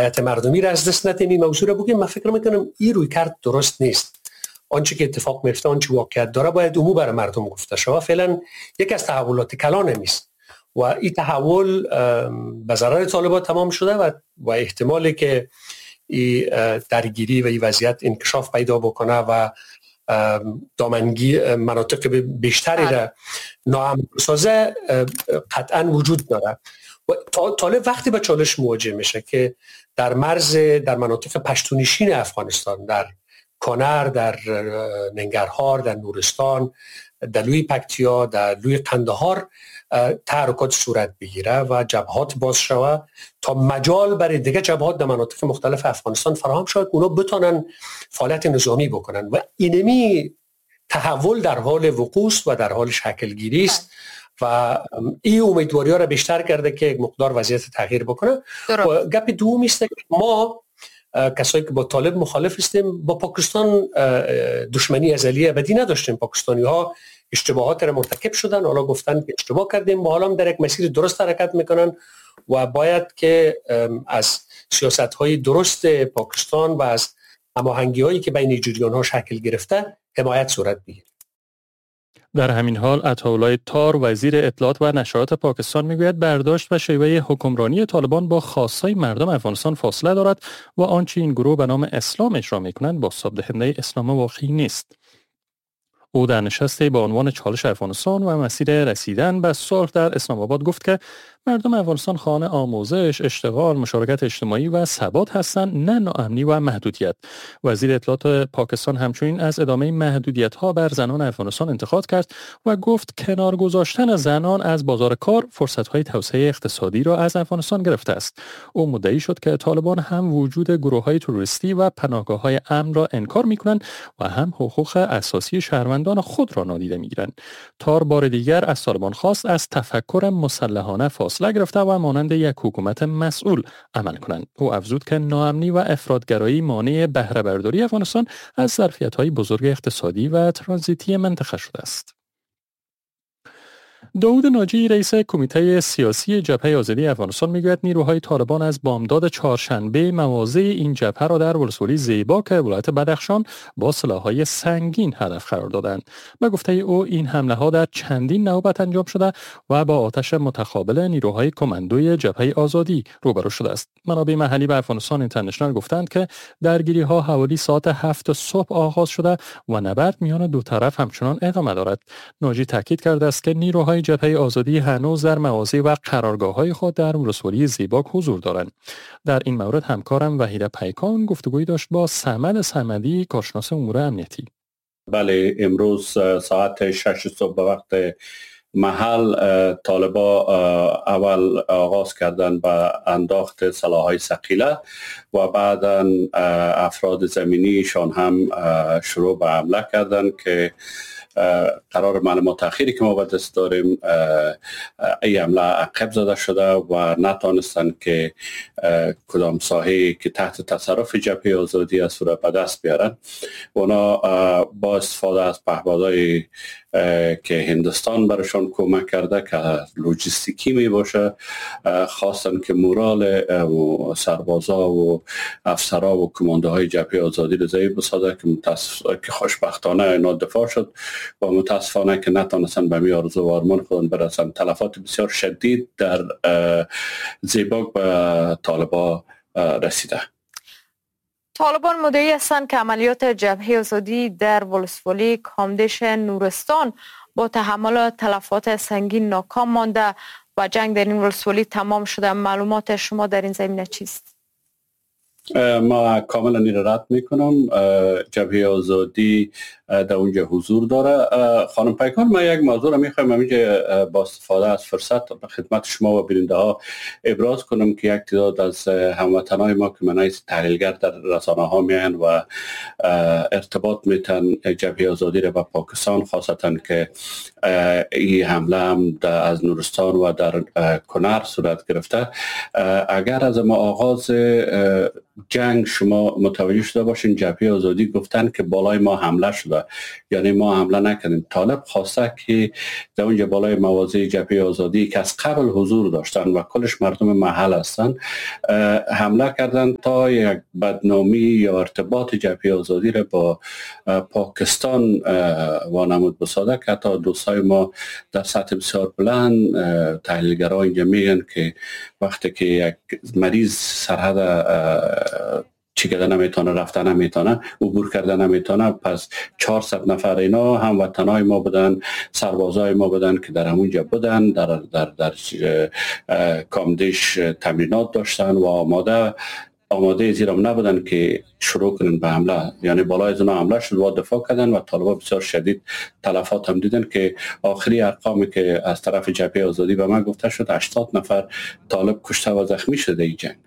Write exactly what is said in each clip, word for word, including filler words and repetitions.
حمایت مردمی را از دست ندیم این موضوع را بگیم. من فکر میکنم این روی کرد درست نیست. آنچه که اتفاق میفته، آنچه واقعیت داره باید عمو برای مردم گفته شود. فعلا یک از تحولات کلان نیست و این تحول به ضرر طالبان تمام شده و و احتمالی که این درگیری و این وضعیت انکشاف پیدا بکنه و دامنگی مناطق بیشتری را ناامن سازه قطعا وجود داره. و طالب وقتی به چالش مواجه میشه که در مرز در مناطق پشتونشین افغانستان، در کنر، در ننگرهار، در نورستان، در لوی پکتیا، در لوی قندهار تحرکات صورت بگیره و جبهات باز شوه تا مجال برای دیگه جبهات در مناطق مختلف افغانستان فراهم شود اونا بتونن فعالیت نظامی بکنن و اینمی تحول در حال وقوع و در حال شکل گیری است و این امیدواری ها را بیشتر کرده که یک مقدار وضعیت تغییر بکنه. و گپ دوم است که ما کسایی که با طالب مخالف هستیم با پاکستان دشمنی ازلی ابدی نداشتیم. پاکستانی ها اشتباهات را مرتکب شدن، حالا گفتن که اشتباه کردیم و حالا در یک مسیر درست حرکت میکنن و باید که از سیاست های درست پاکستان و از هماهنگی هایی که بین جریان ها شکل گرفته حمایت صورت بگیره. در همین حال عطاالله تار وزیر اطلاعات و نشریات پاکستان میگوید برداشت و شیوه حکمرانی طالبان با خواستهای مردم افغانستان فاصله دارد و آنچه این گروه به نام اسلام اجرا میکنند بازتاب دهنده اسلام واقعی نیست. او در نشستی با عنوان چالش افغانستان و مسیر رسیدن به صلح در اسلام آباد گفت که مردم افغانستان خواهان آموزش، اشتغال، مشارکت اجتماعی و ثبات هستند، نه ناامنی و محدودیت. وزیر اطلاعات پاکستان همچنین از ادامه محدودیت‌ها بر زنان افغانستان انتقاد کرد و گفت کنار گذاشتن زنان از بازار کار فرصت‌های توسعه اقتصادی را از افغانستان گرفته است. او مدعی شد که طالبان هم وجود گروه‌های تروریستی و پناهگاه‌های امن را انکار می‌کنند و هم حقوق اساسی شهروندان خود را نادیده می‌گیرند. تار بار دیگر از طالبان خواست از تفکر مسلحانه فاصله گرفته و مانند یک حکومت مسئول عمل کنند. او افزود که ناامنی و افراطگرایی مانع بهره برداری افغانستان از ظرفیت‌های بزرگ اقتصادی و ترانزیتی منطقه شده است. داود ناجی رئیس کمیته سیاسی جبهه آزادی افغانستان میگوید نیروهای طالبان از بامداد چهارشنبه مواضع این جبهه را در ولسوالی زیباک ولایت بدخشان با سلاح‌های سنگین هدف قرار دادند. به گفته او این حمله ها در چندین نوبت انجام شده و با آتش متقابل نیروهای کماندوی جبهه آزادی روبرو شده است. منابع محلی به افغانستان اینترنشنال گفتند که درگیری ها حوالی ساعت هفت صبح آغاز شده و نبرد میان دو طرف همچنان ادامه دارد. ناجی تاکید کرده است که نیروهای جبهه آزادی هنوز در مواضع و قرارگاه‌های خود در ولسوالی زیباک حضور دارند. در این مورد همکارم وحید پیکان گفتگویی داشت با صمد صمدی کارشناس امور امنیتی. بله، امروز ساعت شش صبح به وقت محل طالبا اول آغاز کردن به انداخت سلاح‌های ثقیله و بعدا افراد زمینیشان هم شروع به حمله کردن که قرار معلومات اخیری که ما به دست داریم این حمله عقب زده شده و نتانستن که کدام ساحه‌ای که تحت تصرف جبهه آزادی است را به دست بیارن. اونا با استفاده از پهپادهای که هندوستان برشان کمک کرده که لوجستیکی می باشه خواستن که مورال سربازا و افسرا و کماندوهای جبهه آزادی رو ضعیف بسازه که متاسف که خوشبختانه اینا دفاع شد و متاسفانه که نتونستن به می آرزو و آرمان خودن برسن. تلفات بسیار شدید در زیباک به طالبا رسیده. طالبان مدعی هستند که عملیات جبهه آزادی در ولسوالی کامدش نورستان با تحمل تلفات سنگین ناکام مانده و جنگ در این ولسوالی تمام شده. معلومات شما در این زمینه چیست؟ ما کاملا این رد میکنم. جبهه آزادی در اونجا حضور داره. خانم پیکان، ما یک موضوع رو میخوایم همینجا با استفاده از فرصت به خدمت شما و بیننده ها ابراز کنم که یک تعداد از هموطنان ما که منای تحلیلگر در رسانه ها میان و ارتباط میتن جبهه آزادی رو با پاکستان، خاصتا که این حمله هم از نورستان و در کنر صورت گرفته. اگر از ما آغاز جنگ شما متوجه شده باشین جبهه آزادی گفتن که بالای ما حمله شده نشده، یعنی ما حمله نکردیم. طالب خواسته که در اونجا بالای مواضع جبهه آزادی که از قبل حضور داشتن و کلش مردم محل هستن حمله کردن تا یک بدنامی یا ارتباط جبهه آزادی را با پاکستان وانمود بسازه، که حتی دوستای ما در سطح بسیار بلند تحلیلگران اینجا میگن که وقتی که یک مریض سرحد چی کردن نمیتونه، رفتن نمیتونه، عبور کردن نمیتونه، پس چهارصد نفر اینا هم وطنای ما بودن، سربازای ما بودن که در همونجا بودن، در در در کامدیش تمرینات داشتن و آماده آماده زیرم نبودن که شروع کنن به حمله. یعنی بالای از اونها حمله شد و دفاع کردن و طالبا بسیار شدید تلفات هم دیدن که آخری ارقامی که از طرف جبهه آزادی به من گفته شد هشتاد نفر طالب کشته و زخمی شده این جنگ.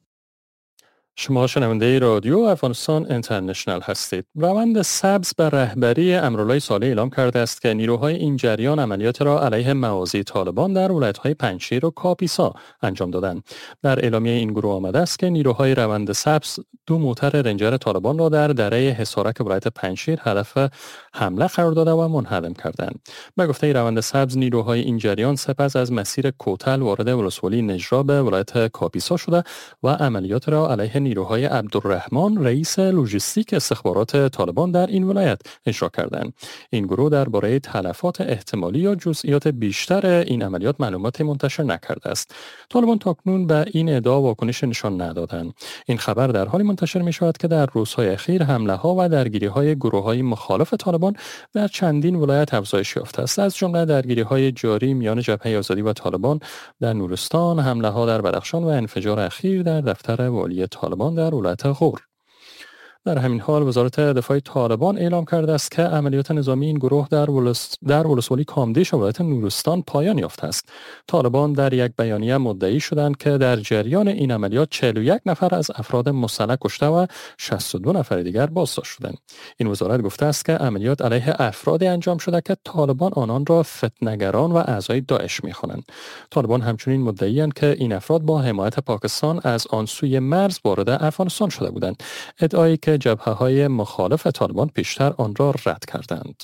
شما شنونده رادیو افغانستان اینترنشنال هستید. روند سبز بر رهبری امرالله صالح اعلام کرده است که نیروهای این جریان عملیات را علیه مواضع طالبان در ولایت‌های پنجشیر و کاپیسا انجام دادند. در اعلامیه این گروه آمده است که نیروهای روند سبز دو موتر رنجر طالبان را در دره حصارک ولایت پنجشیر هدف حمله قرار داده و منهدم کردند. به گفته روند سبز، نیروهای این جریان سپس از مسیر کوتل وارد ولسوالی نجرا به ولایت کاپیسا شده و عملیات را علیه نیروهای عبدالرحمن رئیس لوجستیک استخبارات طالبان در این ولایت اجرا کردند. این گروه درباره تلفات احتمالی یا جزئیات بیشتر این عملیات معلومات منتشر نکرده است. طالبان تاکنون به این ادعا واکنش نشان ندادند. این خبر در حالی منتشر می شود که در روزهای اخیر حمله ها و درگیری های گروه های مخالف طالبان در چندین ولایت افزایش یافته است، از جمله درگیری های جاری میان جبهه آزادی و طالبان در نورستان، حمله ها در بدخشان و انفجار اخیر در دفتر والی طالبان در ولایت غور. در همین حال وزارت دفاع طالبان اعلام کرده است که عملیات نظامی این گروه در ولس در ولسوالی کامدیش و ولایت نورستان پایان یافته است. طالبان در یک بیانیه مدعی شدند که در جریان این عملیات چهل و یک نفر از افراد مسلح کشته و شصت و دو نفر دیگر بازداشت شدند. این وزارت گفته است که عملیات علیه افرادی انجام شده که طالبان آنان را فتنه‌گران و اعضای داعش می‌خوانند. طالبان همچنین مدعی‌اند که این افراد با حمایت پاکستان از آن سوی مرز وارد افغانستان شده بودند، ادعایی که جبهه‌های مخالف طالبان پیشتر آن را رد کردند.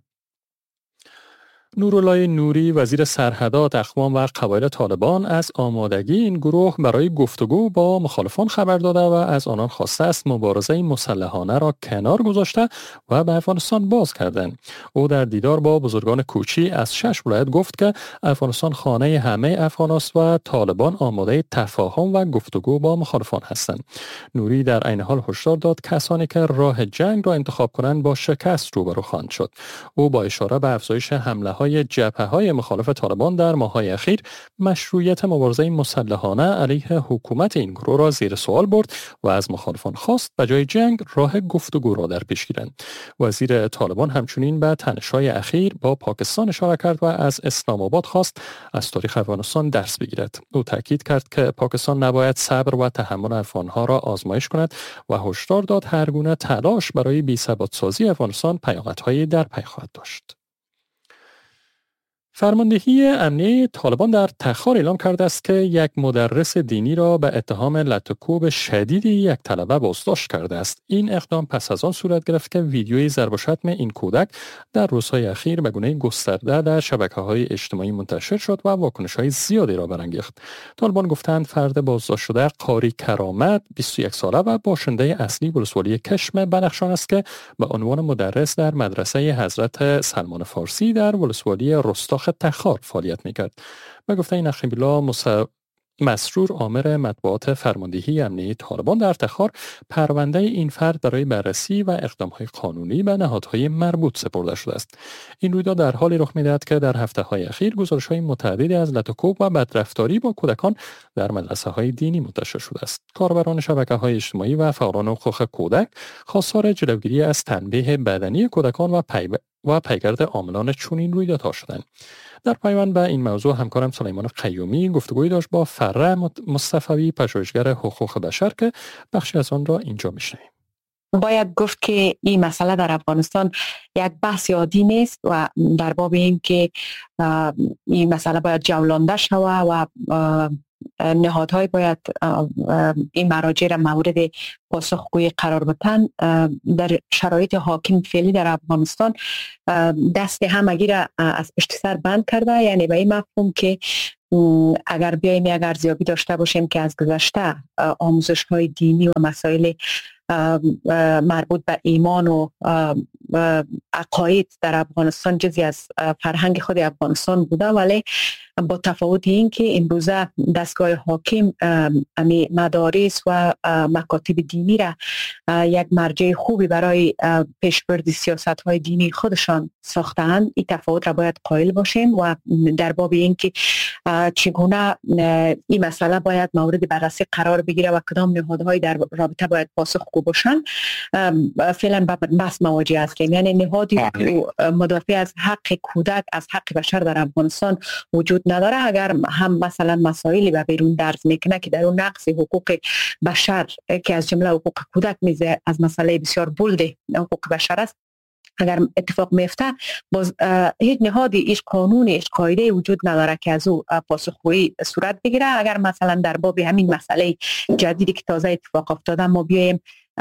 نورالله نوری، وزیر سرحدات، اقوام و قبایل طالبان، از آمادگی این گروه برای گفتگو با مخالفان خبر داده و از آنان خواسته است مبارزه مسلحانه را کنار گذاشته و به افغانستان باز کردند. او در دیدار با بزرگان کوچی از شش ولایت گفت که افغانستان خانه همه افغان است و طالبان آماده تفاهم و گفتگو با مخالفان هستند. نوری در عین حال هشدار داد کسانی که راه جنگ را انتخاب کنند با شکست روبرو خواهند شد. او با اشاره به افزایش حمله جبهه‌های مخالف طالبان در ماه‌های اخیر مشروعیت مبارزه مسلحانه علیه حکومت این گروه را زیر سوال برد و از مخالفان خواست به جای جنگ راه گفتگو را در پیش گیرند. وزیر طالبان همچنین به تنش‌های اخیر با پاکستان اشاره کرد و از اسلام آباد خواست از تاریخ افغانستان درس بگیرد. او تاکید کرد که پاکستان نباید صبر و تحمل افغان‌ها را آزمایش کند و هشدار داد هر گونه تلاش برای بی‌ثبات‌سازی افغانستان پیامدهای در پی خواهد داشت. فرماندهی امنیه طالبان در تخار اعلام کرده است که یک مدرس دینی را به اتهام لطوکوب شدیدی یک طلبه بازداشت کرده است. این اقدام پس از آن صورت گرفت که ویدیوی ضرب و شتم این کودک در روزهای اخیر به گونه گسترده در شبکه‌های اجتماعی منتشر شد و واکنش‌های زیادی را برانگیخت. طالبان گفتند فرد بازداشت شده قاری کرامت، بیست و یک ساله و باشنده اصلی ولسوالی کشم بدخشان است که به عنوان مدرس در مدرسه حضرت سلمان فارسی در ولسوالی رستاخ تخار فعالیت میکرد. به گفته نقیب الله مص... مسرور، آمر مطبوعات فرماندهی امنیه طالبان در تخار، پرونده این فرد برای بررسی و اقدامهای قانونی به نهادهای مربوط سپرده شده است. این رویداد در حالی رخ میدهد که در هفته‌های اخیر گزارش‌های متعددی از لطوکوب و بدرفتاری با کودکان در مدرسه‌های دینی منتشر شده است. کاربران شبکه‌های اجتماعی و فعالان حقوق کودک خواستار جلوگیری از تنبیه بدنی کودکان و پی و پیگرد عاملان چنین رویدادها شدند. در پایان به این موضوع همکارم سلیمان قیومی گفتگویی داشت با فره مصطفوی، پژوهشگر حقوق بشر، که بخشی از آن را اینجا میشنویم. باید گفت که این مسئله در افغانستان یک بحث عادی نیست و در باب این که این مسئله باید جولانده شود و نهادهای باید این مراجع را مورد پاسخگویی قرار بدن. در شرایط حاکم فعلی در افغانستان دست همگی را از پشت سر بند کرده، یعنی به این مفهوم که اگر بیاییم یک ارزیابی داشته باشیم که از گذشته آموزش های دینی و مسائل مربوط به ایمان و عقاید در افغانستان جزئی از فرهنگ خود افغانستان بوده، ولی با تفاوت این که امروزه دستگاه حاکم امی مدارس و مکاتب دینی را یک مرجع خوبی برای پیشبرد سیاست های دینی خودشان ساختند. این تفاوت را باید قائل باشیم و در باب این که چگونه این مسئله باید مورد بررسی قرار بگیره و کدام نهادهای در رابطه باید پاسخگو باشند فعلا بحث مواجه است. یعنی نهادی مدافع از حق کودک، از حق بشر در افغانستان وجود نداره. اگر هم مثلا مسائلی به بیرون درز میکنه که در اون نقص حقوق بشر که از جمله حقوق کودک میزه از مسئله بسیار بولد حقوق بشر است، اگر اتفاق میفته باز هیچ نهادی، هیچ قانون، هیچ قاعده وجود نداره که از او پاسخگویی صورت بگیره. اگر مثلا در باب همین مسئله جدیدی که تازه اتفاق افتاده ما بیایم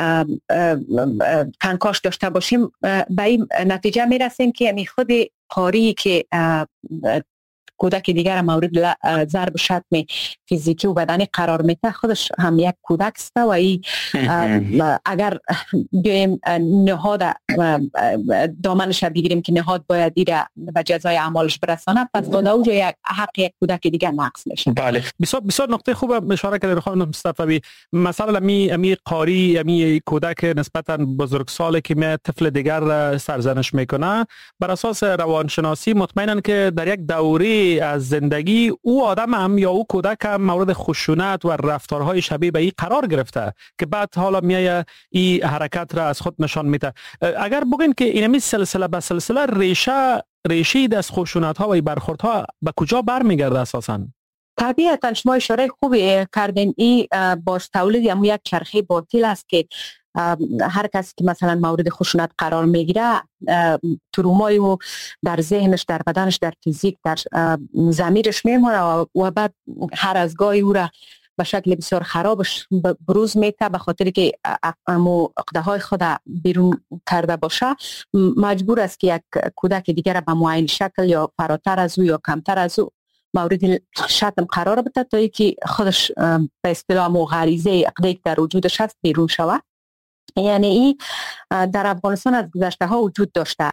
کنکاش داشته باشیم، به این نتیجه میرسیم که می خود قاری که کودک دیگر مورد ضرب شتم فیزیکی و بدنی قرار میده خودش هم یک کودک است و ای اگر بیایم نهاد دامنش بگیریم که نهاد باید ایره به جزای اعمالش برسانه، پس با اونجا یک حق یک کودک دیگر نقص میشه. بله، بسیار بسیار نقطه خوب اشاره کردید خانم مصطفی. مثلا امی امی قاری امی کودک نسبتا بزرگسالی که می طفل دیگر سرزنش میکنه، بر اساس روانشناسی مطمئنن که در یک دوره از زندگی او آدم هم یا او کودک هم مورد خشونت و رفتارهای شبیه به این قرار گرفته که بعد حالا میایه این حرکت را از خود نشان میده. اگر بگین که اینمی سلسله به سلسله ریشه ریشه دست خشونت ها و برخورد ها به کجا برمیگرده اساساً؟ طبیعتا شما اشاره خوبی کردین. این باز تولید هم یک چرخه باطل است که هر کسی که مثلا مورد خشونت قرار میگیره ترومای و در ذهنش، در بدنش، در فیزیک، در ضمیرش میمونه و بعد هر از گاهی او را به شکل بسیار خرابش بروز میته به خاطر که امو عقده های خود بیرون کرده باشه، مجبور است که یک کودک دیگر به معین شکل یا فراتر از او یا کمتر از او مورد شتم قرار بده تا اینکه خودش به اصطلاح مو غریزه عقده در وجودش هست بیرون شود. یعنی این در افغانستان از گذشته ها وجود داشته.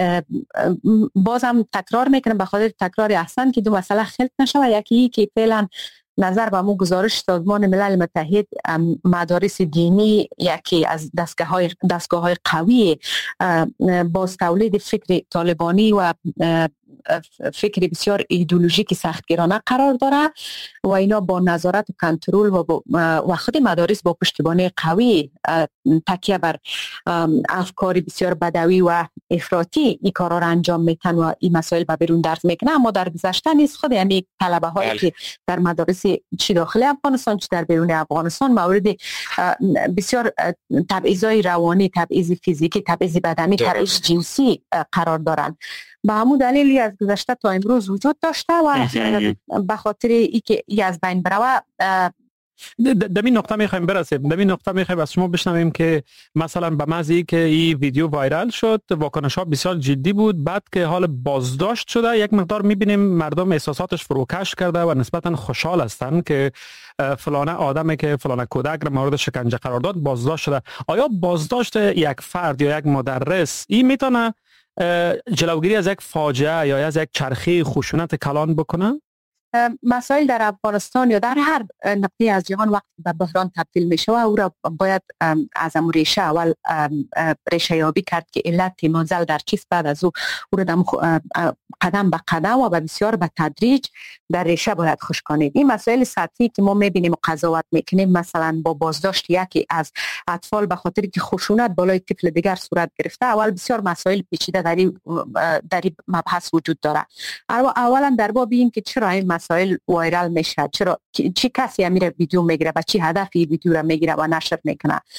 بازم تکرار میکنم به خاطر تکرار احسن که دو مسئله خلط نشود. یکی که فعلا نظر به مو گزارش سازمان ملل متحد مدارس دینی یکی از دستگاه های دستگاه های قوی باز تولید فکر طالبانی و فکر بسیار ایدئولوژیک سختگیرانه قرار داره و اینا با نظارت و کنترل و, و خود مدارس با پشتیبانی قوی تکیه بر افکار بسیار بدوی و افراطی این کارا را انجام میتن و این مسائل به بیرون درز میکنه. اما در گذشته نیست خود همین طلبه هایی که در مدارس چی داخل افغانستان چی در بیرون افغانستان مورد بسیار تبعیض‌های روانی، تبعیض فیزیکی، تبعیض بدنی، تبعیض جنسی قرار دارند. به همون دلیلی از گذشته تا امروز وجود داشته و به خاطر ای که ای از بین بروه در این نقطه میخوایم برسیم. در این نقطه میخوایم از شما بشنویم که مثلا به محض که این ویدیو وایرال شد واکنش ها بسیار جدی بود، بعد که حال بازداشت شده یک مقدار میبینیم مردم احساساتش فروکش کرده و نسبتا خوشحال هستن که فلانه آدمی که فلانه کودک را مورد شکنجه قرار داد بازداشت شده. آیا بازداشت یک فرد یا یک مدرس این میتونه جلوگیری از یک فاجعه یا از یک چرخه خشونت کلان بکنه؟ مسائل در افغانستان یا در هر نقطه از جهان وقت به بحران تبدیل می شود او را باید از امور ریشه اول ریشه یابی کرد که علت منزل در چیست، بعد از او او را قدم به قدم و به بسیار به تدریج در ریشه باید خوش کنید. این مسائل سطحی که ما میبینیم و قضاوت میکنیم مثلا با بازداشت یکی از اطفال به خاطر که خشونت بالای طفل دیگر صورت گرفته، اول بسیار مسائل پیچیده در این در این مبحث وجود داره. اولا در باب این که چرا این مسائل وایرال میشه، چرا چی کسی امیر ویدیو میگیره و چی هدفی ویدیو را میگیره و نشر میکنه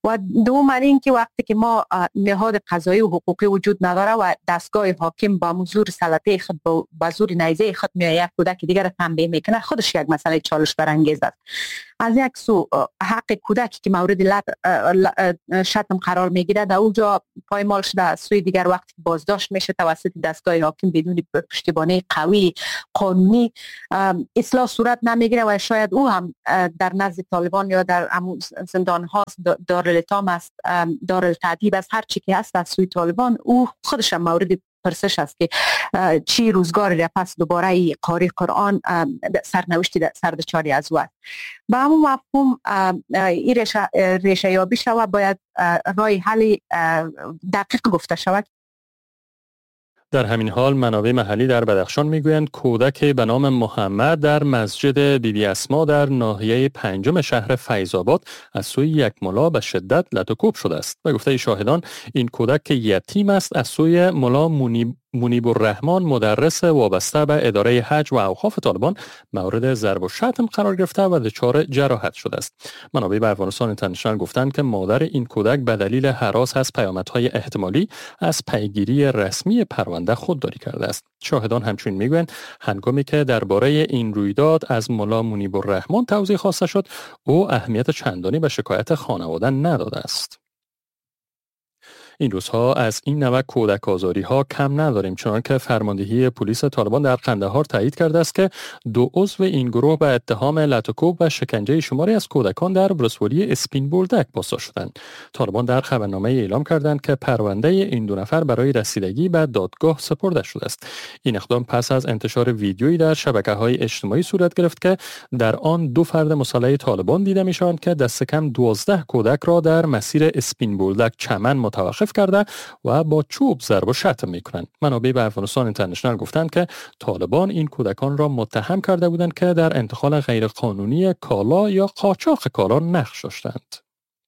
و دوم این که وقتی که ما نهاد قضایی و حقوقی وجود نداره و دستگاه حاکم با منظور سلطه خود با زور نیزه خود میآید کودک دیگر را تنبیه میکنه، خودش یک مسئله چالش برانگیز است. از یک سو حق کودکی که مورد شتم قرار میگیره در اونجا پایمال شده، از سوی دیگر وقتی بازداشت میشه توسط دستگاه حاکم بدون پشتیبانی قوی قانونی اصلاح صورت نمیگیره و شاید او هم در نزد طالبان یا در زندان ها دارالایتام است، دارالتعذیب است، هر چی که هست از سوی طالبان او خودش هم مورد پرسش است که چی روزگاری را پس دوباره قاری قرآن سرنوشتی سردچاری از او است. به همون مفهوم این ریشه یابی شود، باید راه حل دقیق گفته شود. در همین حال منابع محلی در بدخشان میگویند کودک به نام محمد در مسجد بی بی اسما در ناحیه پنجم شهر فیض آباد از سوی یک ملا به شدت لط و کوب شده است. به گفته شاهدان این کودک که یتیم است از سوی ملا منیب منیب الرحمن مدرس وابسته به اداره حج و اوقاف طالبان مورد ضرب و شتم قرار گرفته و دچار جراحت شده است. منابع به افغانستان اینترنشنال گفتند که مادر این کودک به دلیل هراس از پیامدهای احتمالی از پیگیری رسمی پرونده خودداری کرده است. شاهدان همچنین میگویند هنگامی که درباره این رویداد از ملا منیب الرحمن توضیح خواسته شد، او اهمیت چندانی به شکایت خانواده نداده است. این روزها از این نوع کودک آزاری ها کم نداریم، چنانکه فرماندهی پلیس طالبان در قندهار تایید کرده است که دو عضو این گروه به اتهام لط و کوب و شکنجه شماری از کودکان در ولسوالی اسپین بولدک بازداشت شدند. طالبان در خبرنامه اعلام کردند که پرونده این دو نفر برای رسیدگی به دادگاه سپرده شده است. این اقدام پس از انتشار ویدیویی در شبکه‌های اجتماعی صورت گرفت که در آن دو فرد مسلح طالبان دیده می‌شوند که دست کم دوازده کودک را در مسیر اسپین بولدک چمن متوقف کرده و با چوب ضرب و شتم میکنند. منابع به افغانستان اینترنشنال گفتند که طالبان این کودکان را متهم کرده بودند که در انتقال غیرقانونی کالا یا قاچاق کالا نقش داشتند.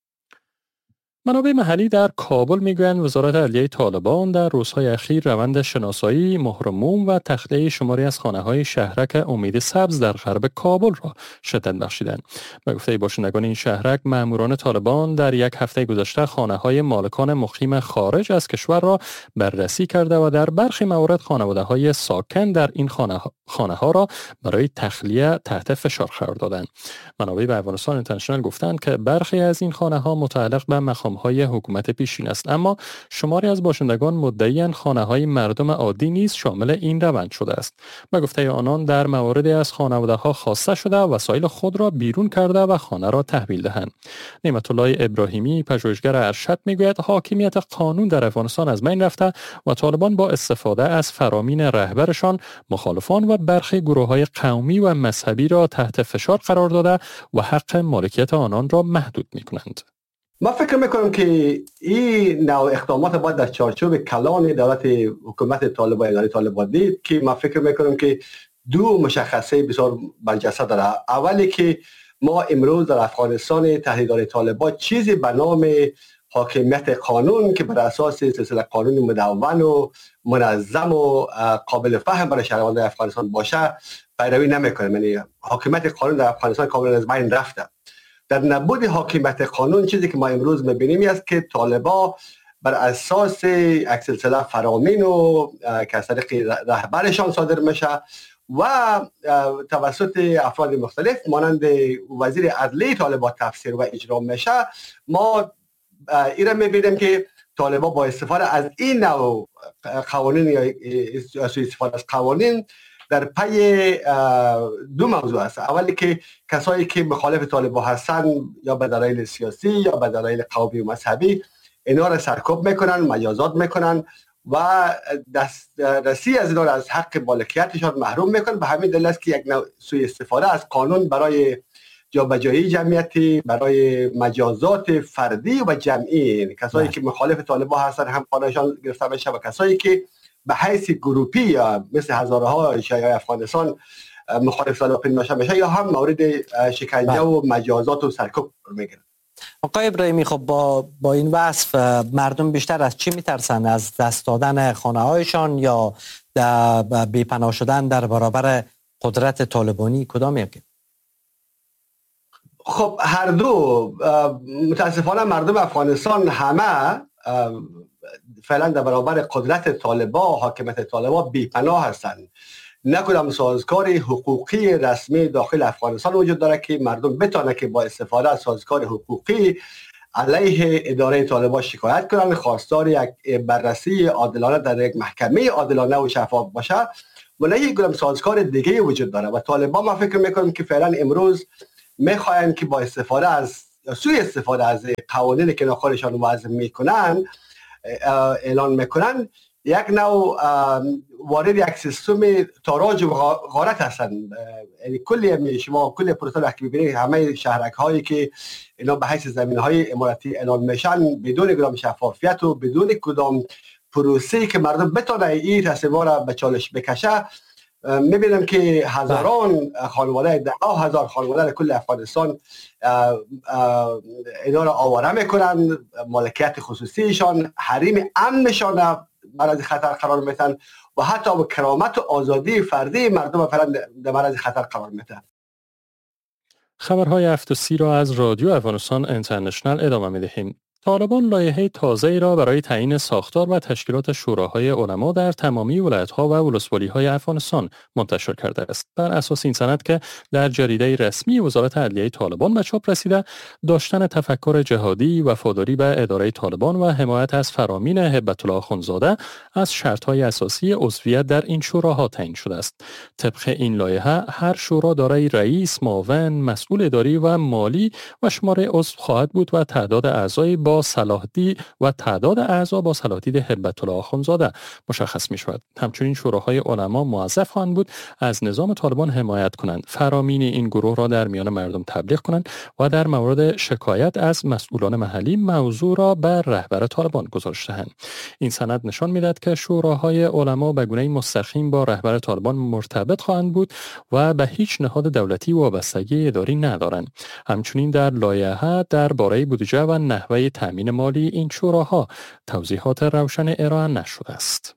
منابع محلی در کابل میگویند وزارت عدلیه طالبان در روزهای اخیر روند شناسایی مهر موم و تخلیه شماری از خانه‌های شهرک امید سبز در غرب کابل را شدت بخشیدند. به گفته باشندگان این شهرک، ماموران طالبان در یک هفته گذشته خانه‌های مالکان مقیم خارج از کشور را بررسی کرده و در برخی موارد خانواده‌های ساکن در این خانه‌ها را برای تخلیه تحت فشار قرار دادند. منابع به افغانستان اینترنشنال گفتند که برخی از این خانه‌ها متعلق به مقام های حکومت پیشین است، اما شماری از باشندگان مدعی‌اند خانه‌های مردم عادی نیز شامل این روند شده است. به گفته آنان در موردی از خانواده‌ها خواسته شده وسایل خود را بیرون کرده و خانه را تحویل دهند. نعمت الله ابراهیمی پژوهشگر ارشد میگوید حاکمیت قانون در افغانستان از بین رفته و طالبان با استفاده از فرامین رهبرشان مخالفان و برخی گروه‌های قومی و مذهبی را تحت فشار قرار داده و حق مالکیت آنان را محدود می‌کنند. ما فکر میکنم که این نوع اقدامات باید در چارچوب کلان دولت حکومت طالبان اداره طالبان دید که ما فکر میکنم که دو مشخصه بسیار برجسته داره. اولی که ما امروز در افغانستان تحت اداره طالبان چیزی به نام حاکمیت قانون که بر اساس سلسله قانون مدون و منظم و قابل فهم برای شهروندان افغانستان باشه پیروی نمیکنه. یعنی حاکمیت قانون در افغانستان کاملا از بین رفته. در نبود حاکمیت قانون چیزی که ما امروز می‌بینیم است که طالبان بر اساس یک سلسله فرامین و که از طریق رهبرشان صادر میشه و توسط افراد مختلف مانند وزیر عدلیه طالبان تفسیر و اجرا میشه، ما این را می‌بینیم که طالبان با استفاده از این نوع قوانین یا استفاده از قوانین در پی دو موضوع است. اولی که کسایی که مخالف طالبان هستن یا به دلایل سیاسی یا به دلایل قومی و مذهبی اینا را سرکوب میکنن، مجازات میکنن و دسترسی از اینا را از حق مالکیتشان محروم میکنن. به همین دلیل است که یک نوع سوء استفاده از قانون برای جابجایی جمعیتی، برای مجازات فردی و جمعی، کسایی که مخالف طالبان هستن هم قانونشان گرفته بشه و کسایی که به حیث گروپی یا مثل هزارها شیعه افغانستان مخالف طالبان نشه بشه یا هم مورد شکنجه و مجازات و سرکوب میگیرن. آقای ابراهیمی، خب با با این وصف مردم بیشتر از چی میترسن؟ از دست دادن خانه هایشان یا بی‌پناه شدن در برابر قدرت طالبانی؟ کدام یکی؟ خب هر دو متاسفانه مردم افغانستان همه فعلا در برابر قدرت طالبا، حاکمیت طالبا بی‌پناه هستند. نه کدام سازگار حقوقی رسمی داخل افغانستان وجود داره که مردم بتونه که با استفاده از سازگار حقوقی علیه اداره طالبان شکایت کنند، خواستار یک بررسی عادلانه در یک محکمه عادلانه و شفاف باشه و نه یک کدام سازگار دیگه وجود داره. و طالبان ما فکر میکنم که فعلا امروز میخواین که با استفاده از سوی استفاده از قوانینی که خودشان وضع میکنن اعلان میکنن یک نوع وارد یک سیستم تاراج و غارت هستند. یعنی کلی شما کلی پروتکل وقتی ببینید همه شهرک هایی که اینا به حیث زمین های اماراتی اعلان میشن بدون کدام شفافیت و بدون کدام پروسه‌ای که مردم بتونه این تصمیم‌ها را به چالش بکشه، میبینم که هزاران خانواده، ده هزار خانواده در کل افغانستان اینا را آواره میکنن، مالکیت خصوصیشان، حریم امنشان معرض خطر قرار میتن و حتی با کرامت و آزادی فردی مردم فعلا در معرض خطر قرار میتن. خبرهای هفت و سی را از رادیو افغانستان اینترنشنال ادامه میدهیم. طالبان لایحه تازه‌ای را برای تعیین ساختار و تشکیلات شوراهای علما در تمامی ولایت‌ها و ولسوالی‌های افغانستان منتشر کرده است. بر اساس این سند که در جریده رسمی وزارت عدلیه طالبان به چاپ رسیده، داشتن تفکر جهادی، وفاداری به اداره طالبان و حمایت از فرامین هیبت الله آخونزاده از شرط‌های اساسی عضویت در این شوراها تعیین شده است. طبق این لایحه هر شورا دارای رئیس، معاون، مسئول اداری و مالی و شماره عضو خواهد بود و تعداد اعضای با صلاحدید و تعداد اعضا با صلاحدید هیبت الله آخونزاده مشخص می شود. همچنین شوراهای علما موظف خواهند بود از نظام طالبان حمایت کنند، فرامین این گروه را در میان مردم تبلیغ کنند و در مورد شکایت از مسئولان محلی موضوع را بر رهبر طالبان گزارش دهند. این سند نشان می‌دهد که شوراهای علما به گونه‌ای مستقیم با رهبر طالبان مرتبط خواهند بود و به هیچ نهاد دولتی وابستگی اداری ندارند. همچنین در لایحه درباره بودجه و نحوه تامین مالی این شوراها توضیحات روشن ارائه نشده است.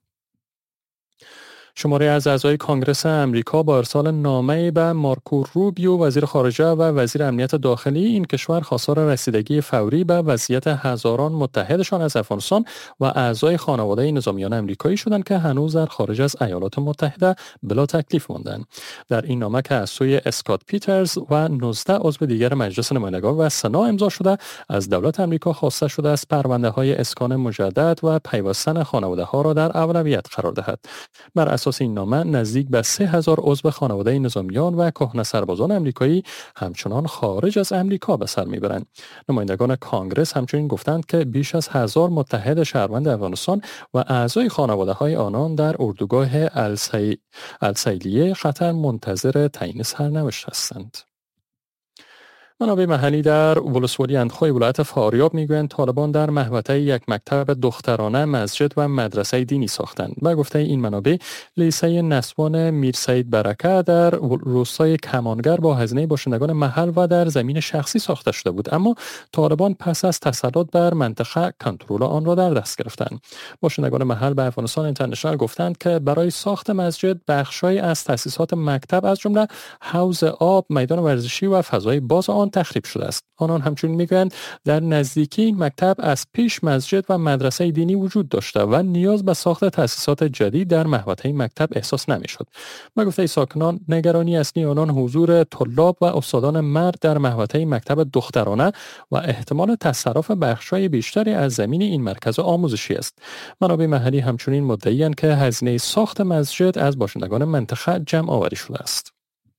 شماره از اعضای کانگرس امریکا با ارسال نامه‌ای به مارکو روبیو وزیر خارجه و وزیر امنیت داخلی این کشور خواستار رسیدگی فوری به وضعیت هزاران متحدشان از افغانستان و اعضای خانواده نظامیان امریکایی شدند که هنوز در خارج از ایالات متحده بلا تکلیف ماندند. در این نامه که از سوی اسکات پیترز و نوزده عضو دیگر مجلس نمایندگان و سنا امضا شده، از دولت امریکا خواسته شده است پرونده‌های اسکان مجدد و پیوستن خانواده‌ها را در اولویت قرار دهد. بر اساس این نامه نزدیک به سه هزار عضو خانواده نظامیان و کهنه سربازان امریکایی همچنان خارج از امریکا به سر میبرند. نمایندگان کانگرس همچنین گفتند که بیش از هزار متحد شهروند افغانستان و اعضای خانواده های آنان در اردوگاه السی... السیلیه قطر منتظر تعیین سرنوشت هستند. منابع محلی در ولسوالی اندخوی ولایت فاریاب میگویند طالبان در محوطه یک مکتب دخترانه، مسجد و مدرسه دینی ساختند. به گفته این منابع، لیسه نسوان میرسید برکه در روستای کمانگر با هزینه باشندگان محل و در زمین شخصی ساخته شده بود، اما طالبان پس از تسلط بر منطقه کنترل آن را در دست گرفتند. باشندگان محل به افغانستان اینترنشنال گفتند که برای ساخت مسجد بخش‌هایی از تأسیسات مکتب از جمله حوض آب، میدان ورزشی و فضای باز آن تخریب شده است. آنان همچنین میگویند در نزدیکی این مکتب از پیش مسجد و مدرسه دینی وجود داشته و نیاز به ساخت تأسیسات جدید در محوطه مکتب احساس نمیشد. به گفته ساکنان، نگرانی اصلی آنان حضور طلاب و استادان مرد در محوطه مکتب دخترانه و احتمال تصرف بخش‌های بیشتری از زمین این مرکز آموزشی است. منابع محلی همچنین مدعی‌اند که هزینه ساخت مسجد از باشندگان منطقه جمع آوری شده است.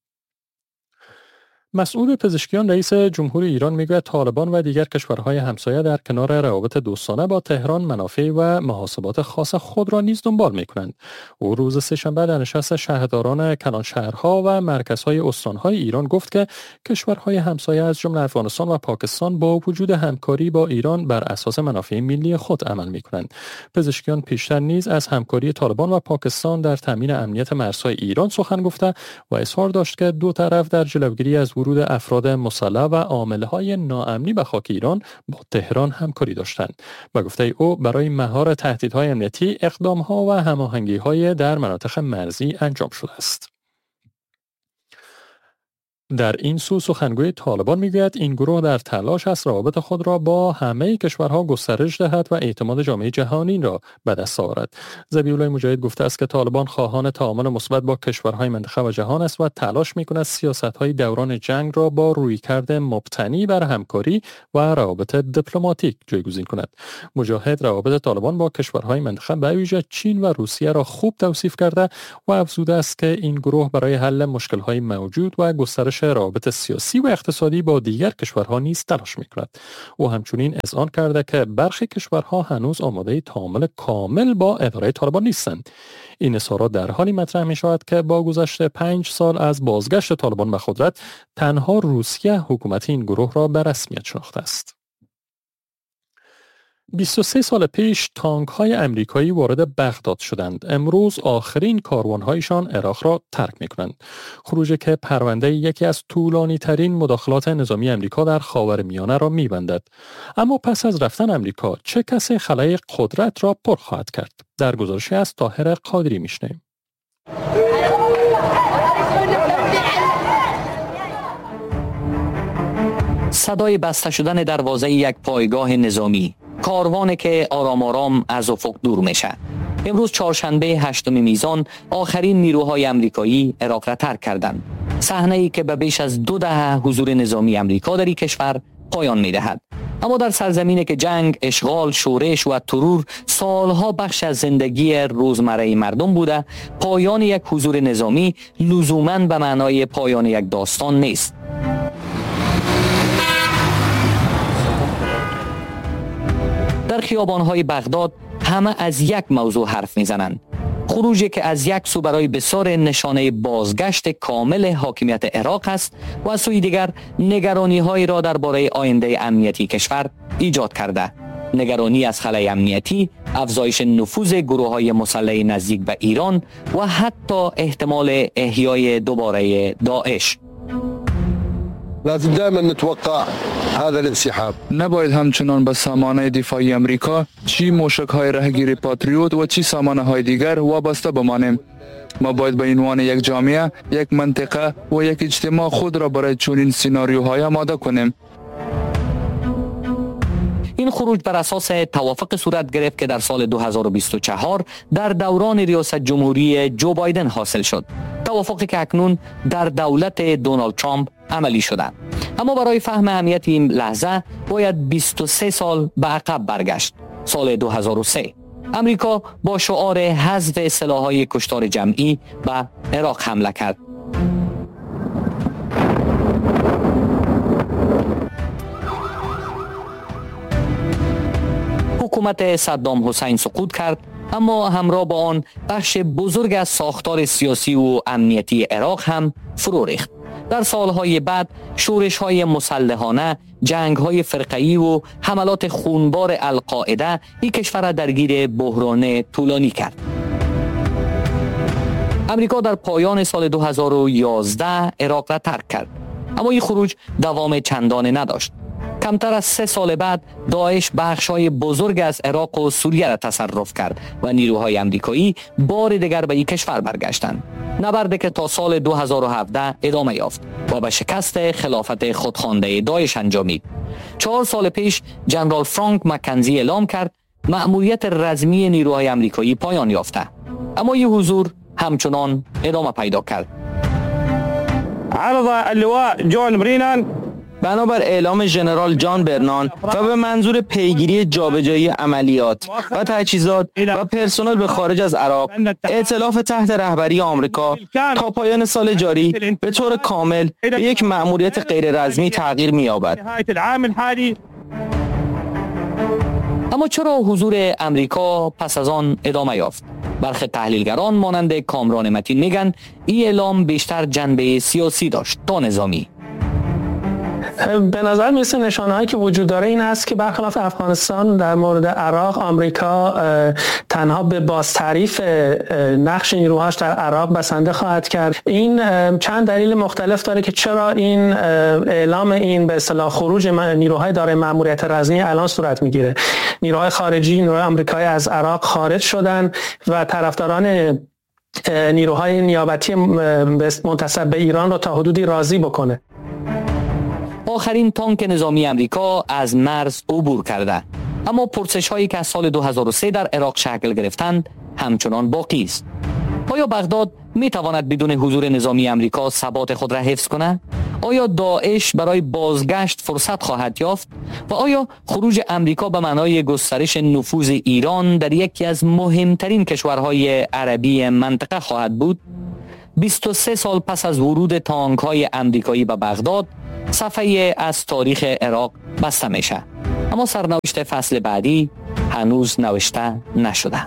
مسئول پزشکیان رئیس جمهور ایران میگوید طالبان و دیگر کشورهای همسایه در کنار روابط دوستانه با تهران منافع و محاسبات خاص خود را نیز دنبال میکنند. او روز سه‌شنبه در نشست شهرداران کلانشهرها و مرکزهای استانهای ایران گفت که کشورهای همسایه از جمله افغانستان و پاکستان با وجود همکاری با ایران بر اساس منافع ملی خود عمل میکنند. پزشکیان پیشتر نیز از همکاری طالبان و پاکستان در تامین امنیت مرزهای ایران سخن گفته و اظهار داشت که دو طرف در جلوگیری از ورود افراد مسلح و عاملهای ناامنی به خاک ایران با تهران همکاری داشتند. و گفته او برای مهار تهدیدهای امنیتی اقدامها و هماهنگی‌های در مناطق مرزی انجام شده است. در این سو سخنگوی طالبان میگوید این گروه در تلاش است روابط خود را با همه کشورها گسترش دهد و اعتماد جامعه جهانی را به دست آورد. ذبیح الله مجاهد گفته است که طالبان خواهان تعامل مثبت با کشورهای منطقه و جهان است و تلاش میکند سیاست‌های دوران جنگ را با رویکرد مبتنی بر همکاری و روابط دیپلماتیک جایگزین کند. مجاهد روابط طالبان با کشورهای منطقه به ویژه چین و روسیه را خوب توصیف کرده و افزوده است که این گروه برای حل مشکل‌های موجود و گسترش روابط سیاسی و اقتصادی با دیگر کشورها نیز تلاش می‌کند. او همچنین اذعان کرده که برخی کشورها هنوز آماده تعامل کامل با اداره طالبان نیستند. این اظهارات در حالی مطرح می‌شود که با گذشت پنج سال از بازگشت طالبان به قدرت، تنها روسیه حکومت این گروه را به رسمیت شناخته است. بیست و سه سال پیش تانک های امریکایی وارد بغداد شدند. امروز آخرین کاروان‌هایشان عراق را ترک می‌کنند. خروجی که پرونده یکی از طولانی ترین مداخلات نظامی امریکا در خاورمیانه را می‌بندد. اما پس از رفتن امریکا چه کسی خلای قدرت را پر خواهد کرد؟ در گزارشی از طاهر قادری می‌شنویم. صدای بسته شدن دروازه یک پایگاه نظامی، کاروانی که آرام آرام از افق دور میشه. امروز چهارشنبه هشتم میزان آخرین نیروهای امریکایی عراق را ترک کردند. صحنه‌ای که به بیش از دو دهه حضور نظامی امریکا در این کشور پایان میدهد. اما در سرزمینی که جنگ، اشغال، شورش و ترور سالها بخش از زندگی روزمره مردم بوده، پایان یک حضور نظامی لزوماً به معنای پایان یک داستان نیست. در خیابان‌های بغداد همه از یک موضوع حرف می‌زنند. خروجی که از یک سو برای بسیار نشانه بازگشت کامل حاکمیت عراق است و از سوی دیگر نگرانی‌هایی را درباره آینده امنیتی کشور ایجاد کرده. نگرانی از خلای امنیتی، افزایش نفوذ گروه‌های مسلح نزدیک به ایران و حتی احتمال احیای دوباره داعش. لازم دائما نتوقع هذا الانسحاب. نباید همچنان به سامانه دفاعی امریکا، چی موشک‌های رهگیری پاتریوت و چی سامانه‌های دیگر وابسته بمانیم. ما باید به عنوان یک جامعه، یک منطقه و یک اجتماع خود را برای چنین سیناریوهای آماده کنیم. این خروج بر اساس توافق صورت گرفت که در سال دو هزار و بیست و چهار در دوران ریاست جمهوری جو بایدن حاصل شد. توافقی که اکنون در دولت دونالد ترامپ عملی شده. اما برای فهم اهمیت این لحظه باید بیست و سه سال به عقب برگشت. سال دو هزار و سه امریکا با شعار حذف سلاح‌های کشتار جمعی به عراق حمله کرد. حکومت صدام حسین سقوط کرد، اما همراه با آن بخش بزرگ از ساختار سیاسی و امنیتی عراق هم فرو ریخت. در سالهای بعد شورش‌های مسلحانه، جنگ‌های فرقه‌ای و حملات خونبار القاعده این کشور را درگیر بحران طولانی کرد. امریکا در پایان سال دو هزار و یازده عراق را ترک کرد، اما این خروج دوام چندانی نداشت. کمتر از سه سال بعد داعش بخش‌های بزرگ از عراق و سوریه را تصرف کرد و نیروهای امریکایی بار دیگر به این کشور برگشتند. نبردی که تا سال دو هزار و هفده ادامه یافت و به شکست خلافت خودخوانده داعش انجامید. چهار سال پیش جنرال فرانک مکنزی اعلام کرد مأموریت رزمی نیروهای امریکایی پایان یافته، اما این حضور همچنان ادامه پیدا کرد. عرض اللواء جون برینان بنابر اعلام ژنرال جان برنان و به منظور پیگیری جابجایی عملیات و تجهیزات و پرسنل به خارج از عراق، ائتلاف تحت رهبری آمریکا تا پایان سال جاری به طور کامل به یک مأموریت غیر رسمی تغییر می‌یابد. اما چرا حضور امریکا پس از آن ادامه یافت؟ برخی تحلیلگران مانند کامران متین میگن این اعلام بیشتر جنبه سیاسی داشت تا نظامی. به نظر میرسه نشانه هایی که وجود داره این است که برخلاف افغانستان در مورد عراق آمریکا تنها به باز تعریف نقش نیروهاش در عراق بسنده خواهد کرد. این چند دلیل مختلف داره که چرا این اعلام این به اصطلاح خروج نیروهای دارای مأموریت رزمی الان صورت میگیره. نیروهای خارجی، نیروهای آمریکایی از عراق خارج شدن و طرفداران نیروهای نیابتی منتسب به ایران را تا حدودی راضی بکنه. آخرین تانک نظامی امریکا از مرز عبور کرده، اما پرسش هایی که از سال دو هزار و سه در عراق شکل گرفتند همچنان باقی است. آیا بغداد می تواند بدون حضور نظامی امریکا ثبات خود را حفظ کند؟ آیا داعش برای بازگشت فرصت خواهد یافت؟ و آیا خروج امریکا به معنای گسترش نفوذ ایران در یکی از مهمترین کشورهای عربی منطقه خواهد بود؟ بیست و سه سال پس از ورود تانک های امریکایی به بغداد، صفحه از تاریخ عراق بسته میشه، اما سرنوشت فصل بعدی هنوز نوشته نشده.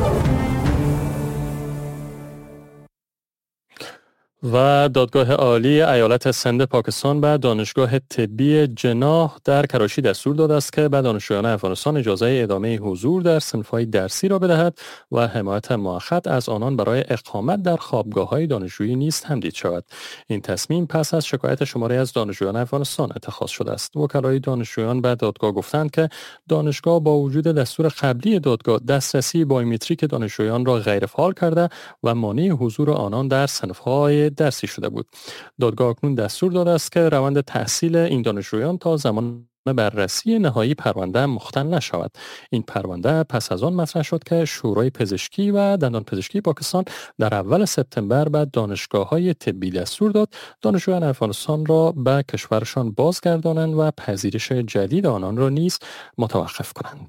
و دادگاه عالی ایالت سند پاکستان به دانشگاه طبی جناح در کراشی دستور داده است که به دانشجویان افغانستان اجازه ادامه حضور در صنف‌های درسی را بدهد و حمایت مؤقت از آنان برای اقامت در خوابگاه‌های دانشجویی نیز تمدید شود. این تصمیم پس از شکایت شماری از دانشجویان افغانستان اتخاذ شده است. وکلای دانشجویان به دادگاه گفتند که دانشگاه با وجود دستور قبلی دادگاه دسترسی بایومتریک دانشجویان را غیرفعال کرده و مانع حضور آنان در صنف‌های درسی شده بود. دادگاه اکنون دستور داده است که روند تحصیل این دانشجویان تا زمان بررسی نهایی پرونده مختل نشود. این پرونده پس از آن مطرح شد که شورای پزشکی و دندان پزشکی پاکستان در اول سپتامبر به دانشگاه‌های طبی دستور داد دانشجویان افغانستان را به کشورشان بازگردانند و پذیرش جدید آنان را نیز متوقف کنند.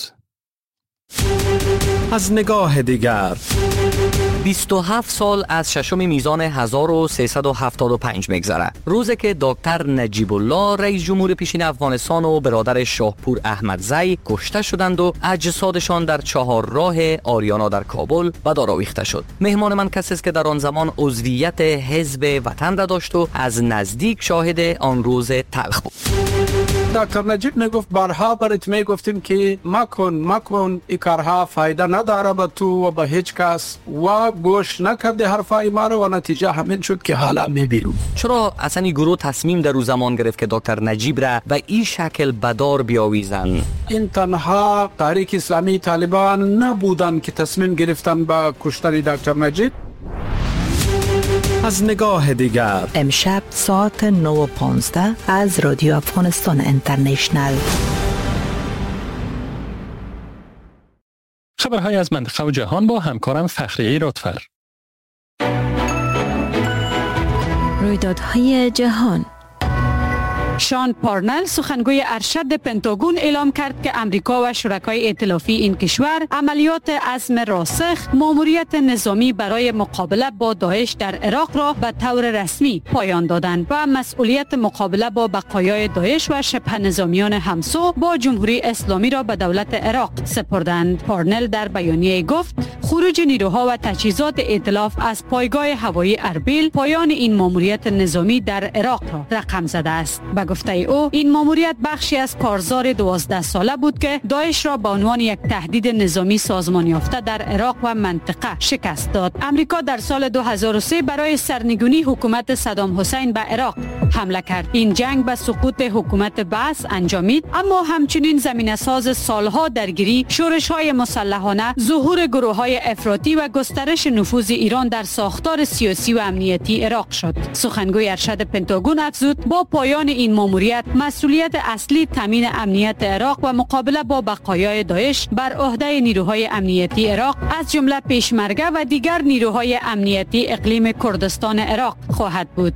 از نگاه دیگر، بیست و هفت سال از ششم میزان هزار و سیصد و هفتاد و پنج میگذره، روزی که دکتر نجیب الله رئیس جمهور پیشین افغانستان و برادر شاهپور احمدزی کشته شدند و اجسادشان در چهار راه آریانا در کابل به دار آویخته شد. مهمان من کسی است که در آن زمان عضویت حزب وطن را داشت و از نزدیک شاهد آن روز تلخ بود. دکتر نجیب میگفت بارها برات میگفتیم که مکن مکن این کارها فایده نداره به تو و به هیچ کس، و گوش نکرده حرفای ما رو و نتیجه همین شد که حالا میبینیم. چرا اصلا این گروه تصمیم در روز زمان گرفت که دکتر نجیب را به این شکل بدار بیاویزن؟ این تنها تحریک اسلامی طالبان نبودن که تصمیم گرفتن به کشتن دکتر نجیب. از نگاه دیگر، امشب ساعت نه و پانزده از رادیو افغانستان اینترنشنل. خبرهای از منطقه و جهان با همکارم فخریه رادفر. رویدادهای جهان. شان پارنل سخنگوی ارشد پنتاگون اعلام کرد که امریکا و شرکای ائتلافی این کشور عملیات عزم راسخ ماموریت نظامی برای مقابله با داعش در عراق را به طور رسمی پایان دادند و مسئولیت مقابله با بقایای داعش و شبه نظامیان همسو با جمهوری اسلامی را به دولت عراق سپردند. پارنل در بیانیه گفت خروج نیروها و تجهیزات ائتلاف از پایگاه هوایی اربیل پایان این ماموریت نظامی در عراق را رقم زده است. گفته او این ماموریت بخشی از کارزار دوازده ساله بود که داعش را به عنوان یک تهدید نظامی سازمان یافته در عراق و منطقه شکست داد. امریکا در سال دو هزار و سه برای سرنگونی حکومت صدام حسین به عراق حمله کرد. این جنگ به سقوط حکومت بعث انجامید، اما همچنین زمینه ساز سالها درگیری، شورش‌های مسلحانه، ظهور گروه‌های افراطی و گسترش نفوذ ایران در ساختار سیاسی و امنیتی عراق شد. سخنگوی ارشد پنتاگون افزود با پایان این ماموریت مسئولیت اصلی تامین امنیت عراق و مقابله با بقایای داعش بر عهده نیروهای امنیتی عراق از جمله پیشمرگه و دیگر نیروهای امنیتی اقلیم کردستان عراق خواهد بود.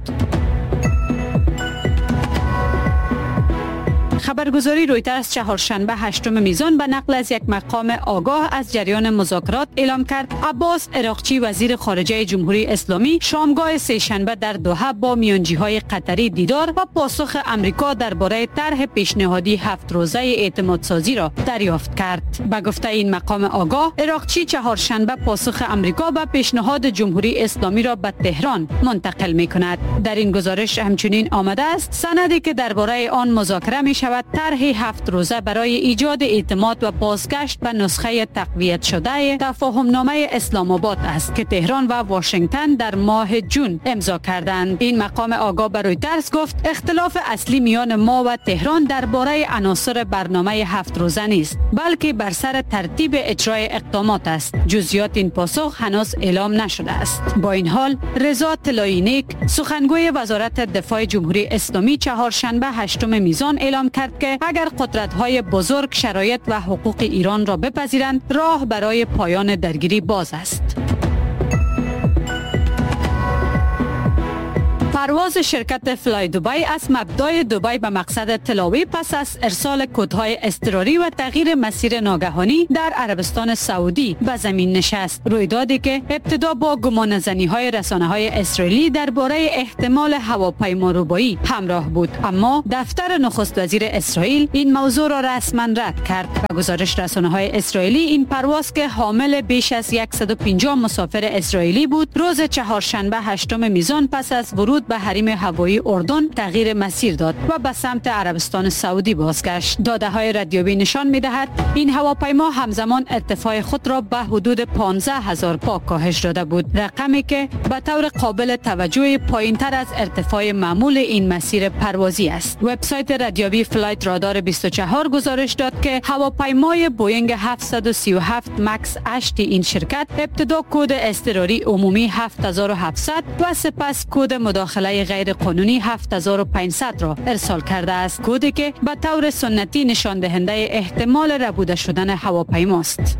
خبرگزاری رویترز چهارشنبه هشتم میزان به نقل از یک مقام آگاه از جریان مذاکرات اعلام کرد عباس عراقچی وزیر خارجه جمهوری اسلامی شامگاه سه‌شنبه در دوحه با میانجی‌های قطری دیدار و پاسخ امریکا درباره طرح پیشنهادی هفت روزه اعتماد سازی را دریافت کرد. به گفته این مقام آگاه، عراقچی چهارشنبه پاسخ امریکا به پیشنهاد جمهوری اسلامی را به تهران منتقل می‌کند. در این گزارش همچنین آمده است سندی که درباره آن مذاکره می‌شود شود طرح هفت روزه برای ایجاد اعتماد و بازگشت به نسخه تقویت شده تفاهمنامه اسلام آباد است که تهران و واشنگتن در ماه جون امضا کردند. این مقام آگاه به رویترز گفت اختلاف اصلی میان ما و تهران درباره عناصر برنامه هفت روزه نیست، بلکه بر سر ترتیب اجرای اقدامات است. جزئیات این پاسخ هنوز اعلام نشده است. با این حال رضا طلایی نیک سخنگوی وزارت دفاع جمهوری اسلامی چهارشنبه هشتم میزان اعلام کرد که اگر قدرت‌های بزرگ شرایط و حقوق ایران را بپذیرند راه برای پایان درگیری باز است. پرواز شرکت فلای دبی از مبدأ دبی به مقصد تلاوی پس از ارسال کدهای اضطراری و تغییر مسیر ناگهانی در عربستان سعودی به زمین نشست. رویدادی که ابتدا با گمانه‌زنی‌های رسانه‌های اسرائیلی درباره احتمال هواپیما ربایی همراه بود، اما دفتر نخست وزیر اسرائیل این موضوع را رسما رد کرد. به گزارش رسانه‌های اسرائیلی این پرواز که حامل بیش از صد و پنجاه مسافر اسرائیلی بود، روز چهارشنبه هشتم میزان پس از ورود به حریم هوایی اردن تغییر مسیر داد و به سمت عربستان سعودی بازگشت. داده های ردیابی نشان می دهد این هواپیما همزمان ارتفاع خود را به حدود پانزده هزار پا کاهش داده بود، رقمی که به طور قابل توجه پایین تر از ارتفاع معمول این مسیر پروازی است. وبسایت ردیابی فلایت رادار بیست و چهار گزارش داد که هواپیمای بوینگ هفتصد و سی و هفت مکس هشت این شرکت ابتدا کد اضطراری عمومی هفت هزار و هفتصد و سپس کد مداخله غیر قانونی هفت هزار و پانصد را ارسال کرده است، کدی که به طور سنتی نشان دهنده احتمال ربوده شدن هواپیماست.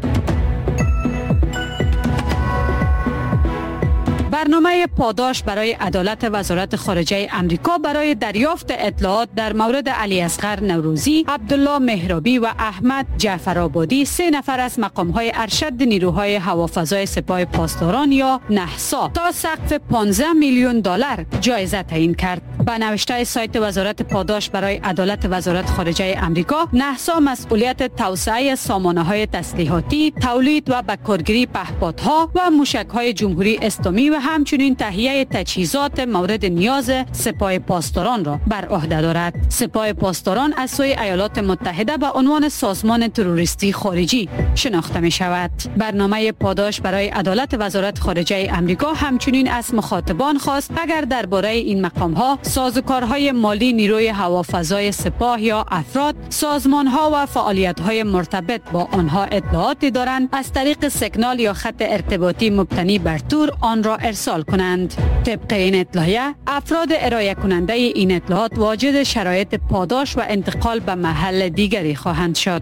برنامه پاداش برای عدالت وزارت خارجه امریکا برای دریافت اطلاعات در مورد علی اصغر نوروزی، عبدالله مهرابی و احمد جعفرآبادی، سه نفر از مقام‌های ارشد نیروهای هوافضای سپاه پاسداران یا نحسا تا سقف پانزده میلیون دلار جایزه تعیین کرد. به نوشته سایت وزارت پاداش برای عدالت وزارت خارجه امریکا، نحسا مسئولیت توسعه سامانه‌های تسلیحاتی، تولید و بکارگیری پهپادها و موشک‌های جمهوری اسلامی و همچنین تهیه تجهیزات مورد نیاز سپاه پاسداران را بر عهده دارد. سپاه پاسداران از سوی ایالات متحده به عنوان سازمان تروریستی خارجی شناخته می شود. برنامه پاداش برای عدالت وزارت خارجه امریکا همچنین از مخاطبان خواست اگر درباره این مقام ها، سازوکارهای مالی نیروی هوافضای سپاه یا افراد، سازمان ها و فعالیت های مرتبط با آنها اطلاعاتی دارند، از طریق سیگنال یا خط ارتباطی مبتنی بر تور آن را ارسال کنند. طبق این اطلاعیه، افراد ارائه کننده این اطلاعات واجد شرایط پاداش و انتقال به محل دیگری خواهند شد.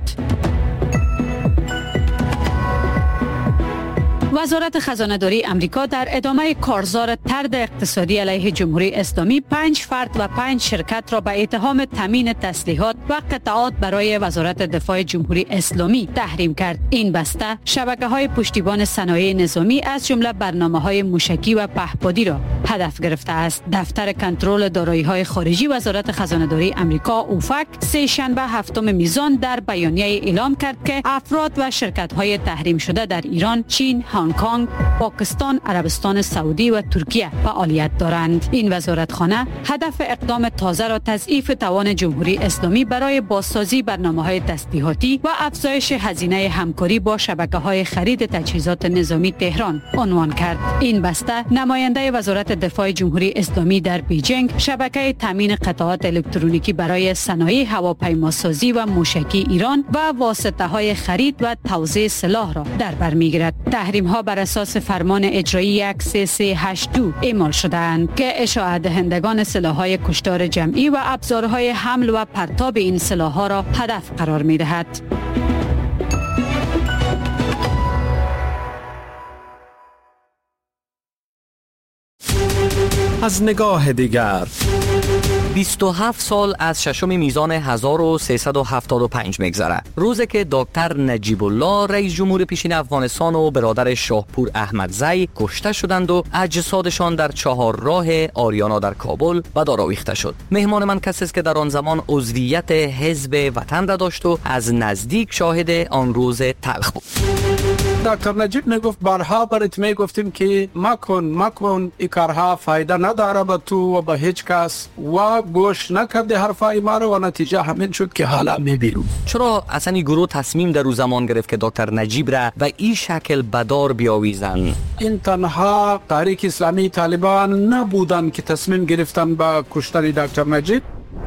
وزارت خزانه‌داری امریکا در ادامه کارزار طرد اقتصادی علیه جمهوری اسلامی پنج فرد و پنج شرکت را به اتهام تامین تسلیحات و قطعات برای وزارت دفاع جمهوری اسلامی تحریم کرد. این بسته شبکه‌های پشتیبان صنایع نظامی از جمله برنامه‌های موشکی و پهپادی را هدف گرفته است. دفتر کنترل دارایی‌های خارجی وزارت خزانه‌داری امریکا اوفک سه شنبه هفتم میزان در بیانیه اعلام کرد که افراد و شرکت‌های تحریم شده در ایران، چین، هنگ کنگ، پاکستان، عربستان سعودی و ترکیه فعالیت دارند. این وزارتخانه هدف اقدام تازه را تضعیف توان جمهوری اسلامی برای بازسازی برنامه‌های تسلیحاتی و افزایش هزینه همکاری با شبکه‌های خرید تجهیزات نظامی تهران عنوان کرد. این بسته نماینده وزارت دفاع جمهوری اسلامی در بیجینگ شبکه تامین قطعات الکترونیکی برای صنایع هواپیماسازی و موشکی ایران و واسطه‌های خرید و توزیع سلاح را در بر می‌گیرد. تحریم ها بر اساس فرمان اجرایی سه سه هشت دو اعمال شده‌اند که اشاعه دهندگان سلاح‌های کشتار جمعی و ابزارهای حمل و پرتاب این سلاح‌ها را هدف قرار می‌دهد. از نگاه دیگر بیست و هفت سال از ششم میزان هزار و سیصد و هفتاد و پنج میگذره، روزی که دکتر نجیب الله رئیس جمهور پیشین افغانستان و برادر شاهپور احمدزی کشته شدند و اجسادشان در چهار راه آریانا در کابل به دار آویخته شد. مهمان من کسی است که در آن زمان عضویت حزب وطن را داشت و از نزدیک شاهد آن روز تلخ بود. دکتر نجیب میگفت بارها برات میگفتیم که مکن مکن این کارها فایده نداره به تو و به هیچ کس و گوش نکرده حرفای ما رو و نتیجه همین شد که حالا میبینیم. چرا اصلا این گروه تصمیم در او زمان گرفت که دکتر نجیب را و این شکل بدار بیاویزن؟ این تنها تحریک اسلامی طالبان نبودن که تصمیم گرفتن به کشتن دکتر نجیب.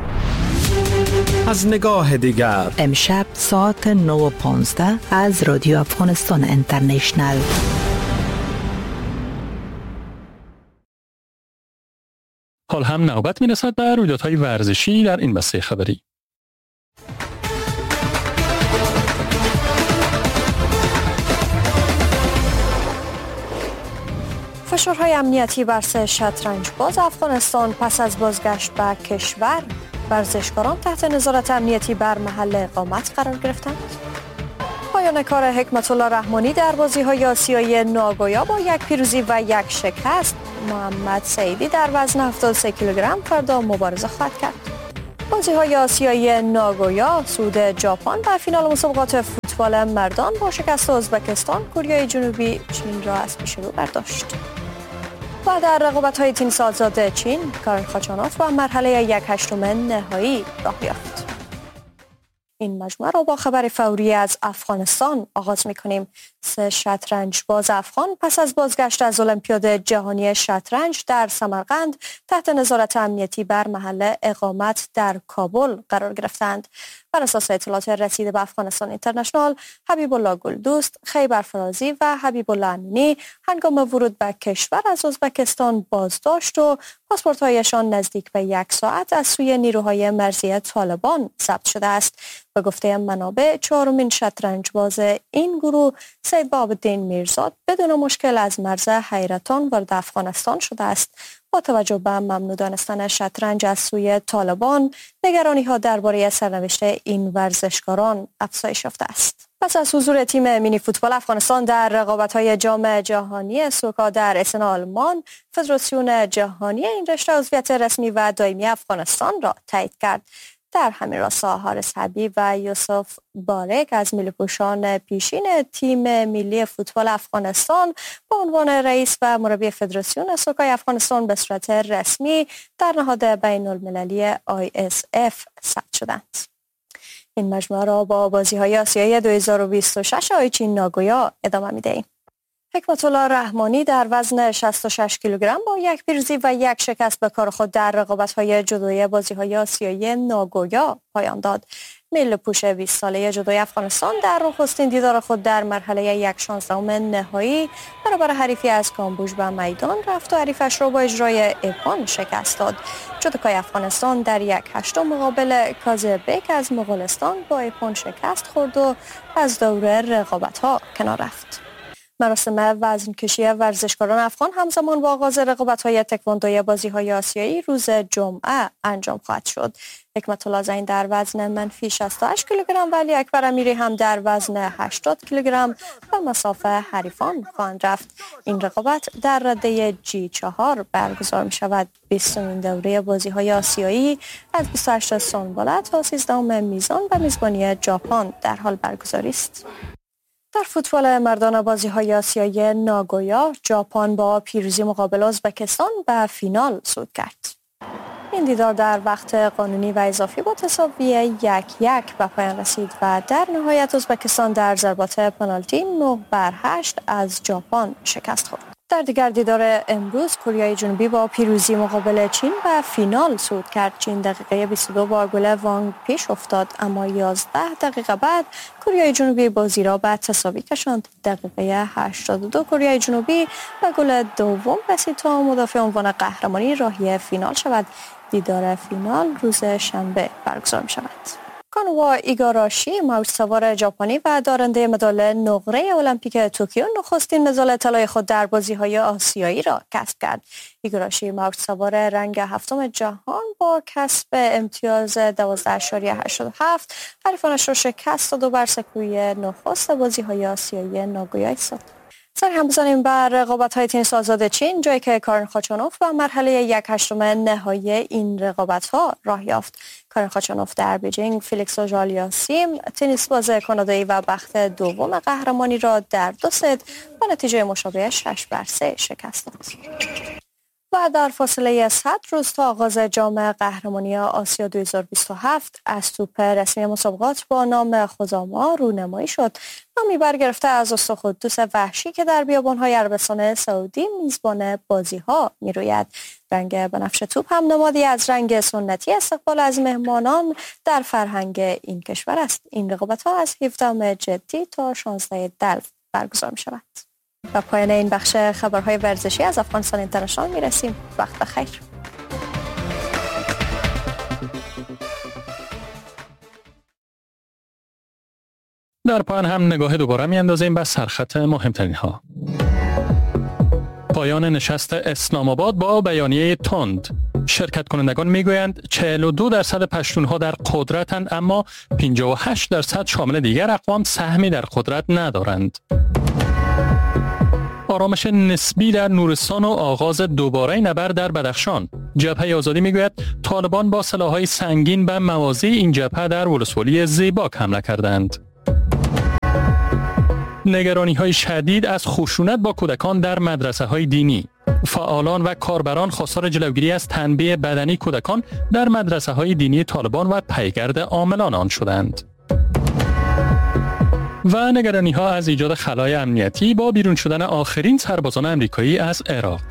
از نگاه دیگر امشب ساعت نه و پانزده از رادیو افغانستان اینترنشنل. حال هم نوبت می‌رسد به رویدادهای ورزشی در این بسته خبری. فشارهای امنیتی بر سه شطرنج باز افغانستان پس از بازگشت به کشور. ورزشکاران تحت نظارت امنیتی بر محل اقامت قرار گرفتند. پایان کار حکمت الله رحمانی در بازی‌های آسیایی ناگویا با یک پیروزی و یک شکست. محمد سعیدی در وزن هفتاد و سه کیلوگرم فردا مبارزه خواهد کرد. بازی‌های آسیایی ناگویا صعود ژاپن و فینال مسابقات فوتبال مردان با شکست ازبکستان کره جنوبی چین را از پیش رو برداشت. و در رقابت‌های تنیس آزاد چین کارن خاچانوف و مرحله یک هشتم نهایی راه یافت. این مجموعه را با خبر فوری از افغانستان آغاز می‌کنیم. سه شطرنج باز افغان پس از بازگشت از المپیاد جهانی شطرنج در سمرقند تحت نظارت امنیتی بر محل اقامت در کابل قرار گرفتند. بر اساس اطلاعات رسیده به افغانستان اینترنشنال، حبیب الله گلدوست، خیبر فرازی و حبیب الله امینی هنگام ورود به کشور از ازبکستان بازداشت و پاسپورت‌هایشان نزدیک به یک ساعت از سوی نیروهای مرزی طالبان ضبط شده است. به گفته منابع، چهارمین شطرنج باز این گروه سید بابالدین میرزاد بدون مشکل از مرز حیرتان وارد افغانستان شده است. با توجه به ممنوع دانستن شطرنج از سوی طالبان، نگرانی ها درباره سرنوشت این ورزشکاران افزایش یافته است. پس از حضور تیم مینی فوتبال افغانستان در رقابت‌های جام جهانی سوکا در اسن آلمان، فدراسیون جهانی این رشته عضویت رسمی و دائمی افغانستان را تایید کرد. در همین راستا حارس حبیب و یوسف بارک از میلی‌پوشان پیشین تیم ملی فوتبال افغانستان با عنوان رئیس و مربی فدراسیون سوکای افغانستان به صورت رسمی در نهاد بین المللی آی اس اف ثبت شدند. این مجموعه را با بازی‌های آسیایی دو هزار و بیست و شش آیچین ناگویا ادامه می‌دهیم. حکمت الله رحمانی در وزن شصت و شش کیلوگرم با یک پیروزی و یک شکست به کار خود در رقابت‌های جودویی بازی‌های آسیایی ناگویا پایان داد. ملی پوش بیست ساله جودوی افغانستان در نخستین دیدار خود در مرحله یک شانزدهم نهایی برابر حریفی از کامبوج به میدان رفت و حریفش را با اجرای اپان شکست داد. جودوکای افغانستان در یک هشتم مقابل کازبک از مغولستان با اپان شکست خورد و از دور رقابت‌ها کنار رفت. مراسم وزن کشی ورزشکاران افغان همزمان با آغاز رقابت‌های تکواندوی بازی‌های آسیایی روز جمعه انجام خواهد شد. حکمت الله زین در وزن منفی شصت و هشت کیلوگرم و علی اکبر امیری هم در وزن هشتاد کیلوگرم به مساف حریفان خواهند رفت. این رقابت در رده جی چهار برگزار می شود. بیستمین دوره بازی‌های آسیایی از بیست و هشت سنباله تا سیزدهم میزان و میزبانی ژاپن در حال برگزاری است. در فوتبال مردان بازی‌های آسیایی ناگویا، ژاپن با پیروزی مقابل ازبکستان به فینال صعود کرد. این دیدار در وقت قانونی و اضافی با تساوی یک یک به پایان رسید و در نهایت ازبکستان در ضربات پنالتی نه بر هشت از ژاپن شکست خورد. در دیگر دیدار امروز کره جنوبی با پیروزی مقابل چین به فینال صعود کرد. چین دقیقه بیست و دو با گل وانگ پیش افتاد، اما یازده دقیقه بعد کره جنوبی بازی را به تساوی کشاند. دقیقه هشتاد و دو کره جنوبی به گل دوم رسید تا مدافع عنوان قهرمانی راهی فینال شود. دیدار فینال روز شنبه برگزار می شود. کانوا ایگاراشی، موج‌سوار ژاپنی و دارنده مدال نقره المپیک توکیو، نخستین مدال طلای خود در بازی‌های آسیایی را کسب کرد. ایگاراشی، موج‌سوار رنگ هفتم جهان، با کسب امتیاز دوازده اشاریه هشتاد و هفت حریفانش را شکست داد و بر سکوی نخست بازی‌های آسیایی ناگویا ایستاد. سر هم بزنیم بر رقابت‌های تنیس آزاد چین، جایی که کارن خاچانوف و مرحله یک هشتم نهایی این رقابت‌ها راه یافت. کارن خاچانوف در بیجینگ فیلیکس اوژالیاسیم تنیس باز کانادایی و بخت دوم قهرمانی را در دو ست با نتیجه مشابه شش بر سه شکست داد. و در فاصله صد روز تا آغاز جام قهرمانی آسیا دو هزار و بیست و هفت از توپ رسمی مسابقات با نام خوزاما رونمایی شد. نامی برگرفته از استاد قدوس وحشی که در بیابان‌های عربستان سعودی میزبان بازی‌ها می‌روید. رنگ بنفش توپ هم نمادی از رنگ سنتی استقبال از مهمانان در فرهنگ این کشور است. این رقابت‌ها از هفدهم جدی تا شانزدهم دلو برگزار می‌شود. و پایان این بخش خبرهای ورزشی از افغانستان اینترنشنال میرسیم. وقت بخیر. در پایان هم نگاه دوباره می اندازیم به سرخط مهمترین ها. پایان نشست اسلام آباد با بیانیه تند. شرکت کنندگان میگویند چهل و دو درصد پشتونها در قدرتند، اما پنجاه و هشت درصد شامل دیگر اقوام سهمی در قدرت ندارند. آرامش نسبی در نورستان و آغاز دوباره نبرد در بدخشان. جبهه آزادی میگوید طالبان با سلاح‌های سنگین به مواضع این جبهه در ولسوالی زیباک حمله کردند. نگرانی‌های شدید از خشونت با کودکان در مدرسه‌های دینی. فعالان و کاربران خواستار جلوگیری از تنبیه بدنی کودکان در مدرسه‌های دینی طالبان و پیگرد عاملان آن شدند. و نگرانی ها از ایجاد خلای امنیتی با بیرون شدن آخرین سربازان امریکایی از عراق.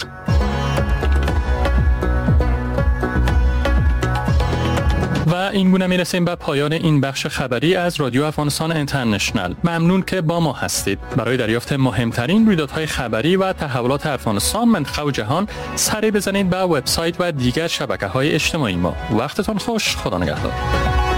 و این گونه میرسیم به پایان این بخش خبری از رادیو افغانستان اینترنشنال. ممنون که با ما هستید. برای دریافت مهمترین رویدادهای خبری و تحولات افغانستان، منطقه و جهان سری بزنید به وبسایت و دیگر شبکه‌های اجتماعی ما. وقتتان خوش. خدا نگهدار.